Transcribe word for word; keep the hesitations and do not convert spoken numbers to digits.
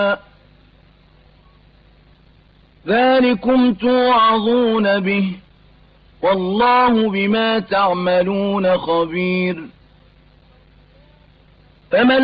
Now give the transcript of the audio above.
ذلكم توعظون به والله بما تعملون خبير. فمن